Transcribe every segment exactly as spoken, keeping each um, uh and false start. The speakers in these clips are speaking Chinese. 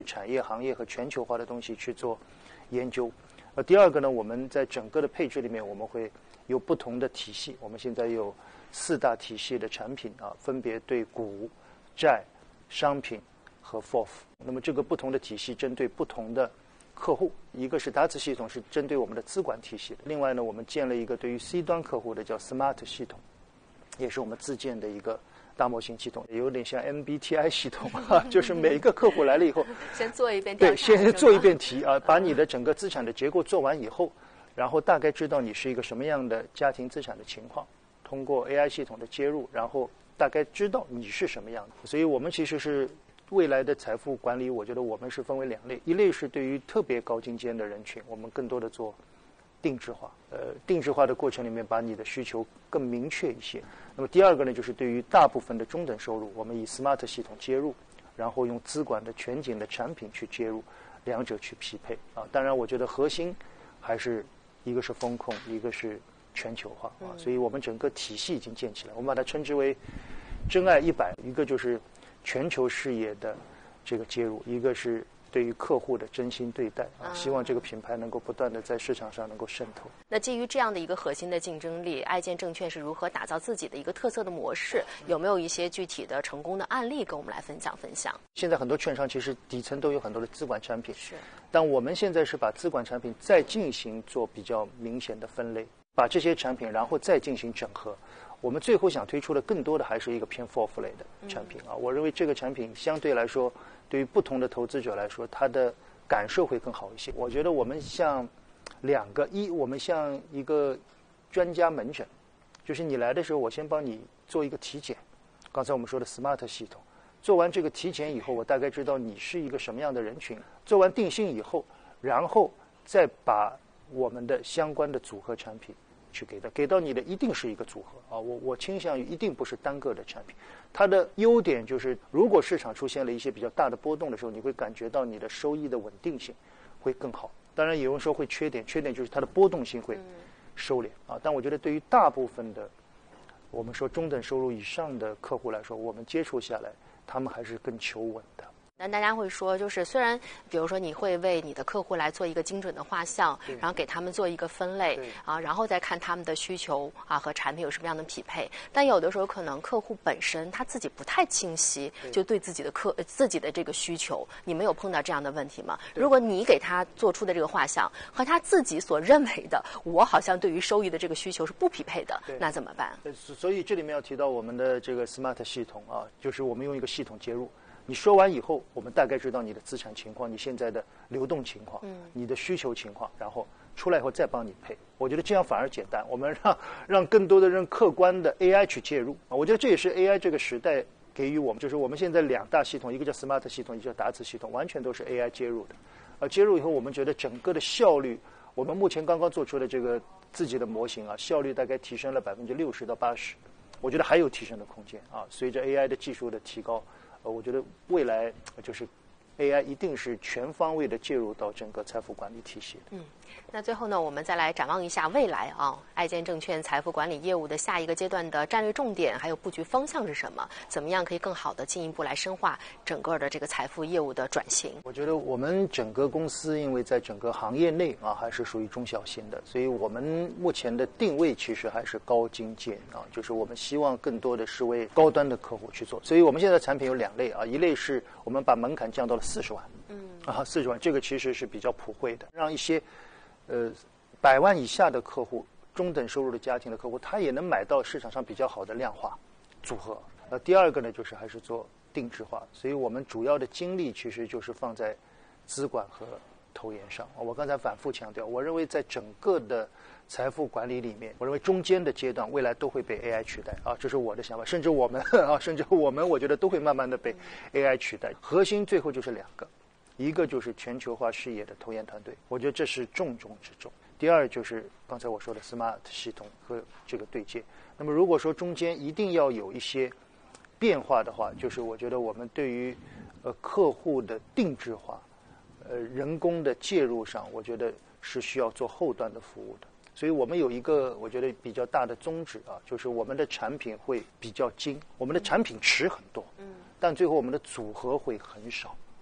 产业、行业和全球化的东西去做研究。呃，第二个呢，我们在整个的配置里面，我们会有不同的体系。我们现在有四大体系的产品啊，分别对股、债、商品和 F O F。那么这个不同的体系针对不同的客户，一个是达兹系统是针对我们的资管体系的，另外呢，我们建了一个对于 C 端客户的叫 Smart 系统，也是我们自建的一个大模型系统，有点像 M B T I 系统啊，就是每一个客户来了以后， 先做一遍调查， 对，先做一遍题啊，把你的整个资产的结构做完以后，然后大概知道你是一个什么样的家庭资产的情况，通过 A I 系统的接入，然后大概知道你是什么样的。所以我们其实是未来的财富管理，我觉得我们是分为两类，一类是对于特别高精尖的人群，我们更多的做定制化，呃，定制化的过程里面把你的需求更明确一些。那么第二个呢，就是对于大部分的中等收入，我们以 Smart 系统接入，然后用资管的全景的产品去接入，两者去匹配啊。当然，我觉得核心还是一个是风控，一个是全球化啊。所以我们整个体系已经建起来，我们把它称之为真爱一百，一个就是全球视野的这个接入，一个是对于客户的真心对待啊，希望这个品牌能够不断的在市场上能够渗透。 那基于这样的一个核心的竞争力，爱建证券是如何打造自己的一个特色的模式？有没有一些具体的成功的案例跟我们来分享分享？ 现在很多券商其实底层都有很多的资管产品， 是， 但我们现在是把资管产品再进行做比较明显的分类，把这些产品然后再进行整合。我们最后想推出的更多的还是一个偏 F O F 类的产品啊，我认为这个产品相对来说，对于不同的投资者来说，它的感受会更好一些。我觉得我们像两个，一我们像一个专家门诊，就是你来的时候，我先帮你做一个体检。刚才我们说的 Smart 系统，做完这个体检以后，我大概知道你是一个什么样的人群。做完定性以后，然后再把我们的相关的组合产品去给到，给到你的一定是一个组合啊！我我倾向于一定不是单个的产品。它的优点就是，如果市场出现了一些比较大的波动的时候，你会感觉到你的收益的稳定性会更好。当然，有人说会缺点，缺点就是它的波动性会收敛啊。但我觉得对于大部分的我们说中等收入以上的客户来说，我们接触下来，他们还是更求稳的。 那大家会说，就是虽然比如说你会为你的客户来做一个精准的画像，然后给他们做一个分类啊，然后再看他们的需求啊和产品有什么样的匹配，但有的时候可能客户本身他自己不太清晰，就对自己的客自己的这个需求，你没有碰到这样的问题吗？如果你给他做出的这个画像和他自己所认为的我好像对于收益的这个需求是不匹配的，那怎么办？ 所以这里面要提到我们的这个 Smart 系统啊，就是我们用一个系统接入。你说完以后，我们大概知道你的资产情况，你现在的流动情况，嗯，你的需求情况，然后出来以后再帮你配。我觉得这样反而简单，我们让让更多的人客观的 A I 去介入啊。我觉得这也是 A I 这个时代给予我们，就是我们现在两大系统，一个叫 Smart 系统，一个叫达兹系统，完全都是 A I 介入的。啊，接入以后，我们觉得整个的效率，我们目前刚刚做出的这个自己的模型啊，效率大概提升了百分之六十到八十，我觉得还有提升的空间啊。随着 A I 的技术的提高。呃，我觉得未来就是 A I 一定是全方位的介入到整个财富管理体系的。 嗯，那最后呢，我们再来展望一下未来啊，爱建证券财富管理业务的下一个阶段的战略重点还有布局方向是什么？怎么样可以更好的进一步来深化整个的这个财富业务的转型？ 我觉得我们整个公司因为在整个行业内啊还是属于中小型的，所以我们目前的定位其实还是高精尖啊，就是我们希望更多的是为高端的客户去做。所以我们现在产品有两类啊，一类是我们把门槛降到了四十万。嗯啊，四十万这个其实是比较普惠的，让一些呃百万以下的客户、中等收入的家庭的客户，他也能买到市场上比较好的量化组合。呃，第二个呢，就是还是做定制化，所以我们主要的精力其实就是放在资管和投研上。我刚才反复强调，我认为在整个的财富管理里面，我认为中间的阶段未来都会被 A I 取代啊，这是我的想法。甚至我们啊，甚至我们，我觉得都会慢慢的被 A I 取代。核心最后就是两个。一个就是全球化视野的投研团队，我觉得这是重中之重。第二就是刚才我说的 Smart 系统和这个对接。那么如果说中间一定要有一些变化的话，就是我觉得我们对于呃客户的定制化、呃人工的介入上，我觉得是需要做后端的服务的。所以我们有一个我觉得比较大的宗旨啊，就是我们的产品会比较精，我们的产品池很多，嗯，但最后我们的组合会很少。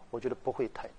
我觉得不会太